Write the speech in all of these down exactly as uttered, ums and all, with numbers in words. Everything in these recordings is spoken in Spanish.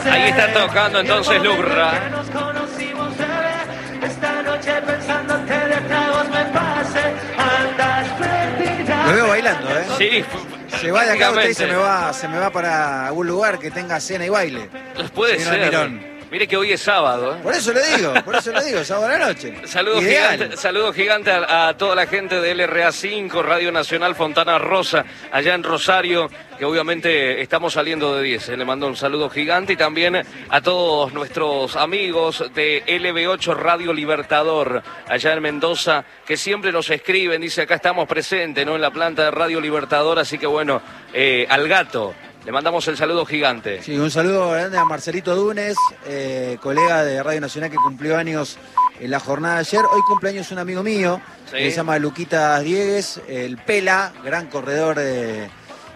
Ahí está tocando entonces Lurra. Lo veo bailando, ¿eh? Sí, se va de acá usted y se prácticamente. me va, se me va para algún lugar que tenga cena y baile. Puede Señor ser. Almirón. Mire que hoy es sábado, ¿eh? Por eso le digo, por eso le digo, sábado a la noche. Saludos Ideal. gigantes saludo gigante a, a toda la gente de L R A cinco, Radio Nacional Fontana Rosa, allá en Rosario, que obviamente estamos saliendo de diez. Le mando un saludo gigante y también a todos nuestros amigos de L B ocho Radio Libertador, allá en Mendoza, que siempre nos escriben, dice acá estamos presentes, ¿no? En la planta de Radio Libertador, así que bueno, eh, al gato. Le mandamos el saludo gigante. Sí, un saludo grande a Marcelito Dunes, eh, colega de Radio Nacional que cumplió años en la jornada de ayer. Hoy cumpleaños un amigo mío, Sí. que se llama Luquitas Diegues, el Pela, gran corredor de,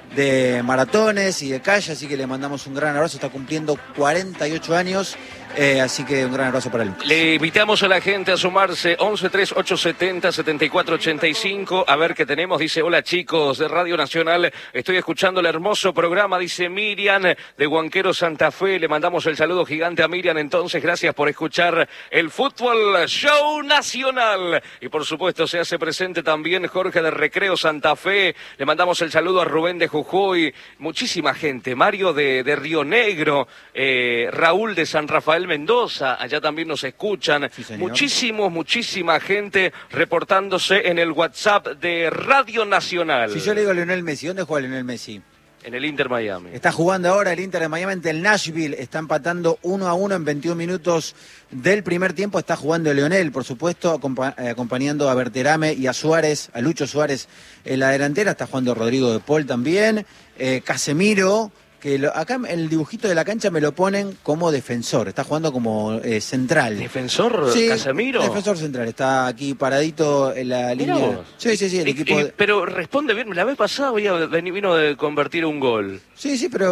de maratones y de calle, así que le mandamos un gran abrazo. Está cumpliendo cuarenta y ocho años, eh, así que un gran abrazo para Lucas. Le invitamos a la gente a sumarse once tres ocho setenta setenta y cuatro ochenta y cinco. A ver qué tenemos. Dice, hola chicos de Radio Nacional, estoy escuchando el hermoso programa, dice Miriam de Huanquero Santa Fe. Le mandamos el saludo gigante a Miriam. Entonces, gracias por escuchar el Fútbol Show Nacional. Y por supuesto se hace presente también Jorge de Recreo Santa Fe. Le mandamos el saludo a Rubén de Jujuy. Muchísima gente. Mario de, de Río Negro, eh, Raúl de San Rafael Mendoza, allá también nos escuchan. Sí, señor. Muchísimos, muchísima gente reportándose en el WhatsApp de Radio Nacional. Si yo le digo a Lionel Messi, ¿dónde juega Lionel Messi? En el Inter Miami. Está jugando ahora el Inter de Miami ante el Nashville, está empatando uno a uno en veintiún minutos del primer tiempo. Está jugando Leonel, por supuesto, acompa eh, acompañando a Berterame y a Suárez, a Lucho Suárez en la delantera. Está jugando Rodrigo de Paul también, eh, Casemiro, que lo, acá en el dibujito de la cancha me lo ponen como defensor, está jugando como eh, central. ¿Defensor Sí, Casemiro? defensor central, está aquí paradito en la Mirá línea. vos. Sí, sí, sí, el Y- equipo. y- de- pero responde bien, la vez pasada había veni- vino de convertir un gol. Sí, sí, pero